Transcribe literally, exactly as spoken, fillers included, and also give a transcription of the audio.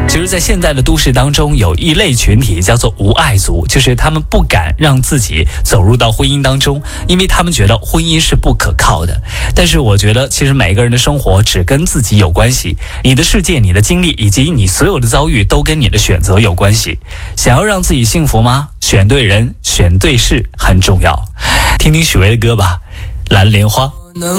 其实在现在的都市当中，有一类群体叫做无爱族，就是他们不敢让自己走入到婚姻当中，因为他们觉得婚姻是不可靠的。但是我觉得其实每个人的生活只跟自己有关系，你的世界、你的经历以及你所有的遭遇都跟你的选择有关系。想要让自己幸福吗？选对人选对事很重要。听听许巍的歌吧，蓝莲花。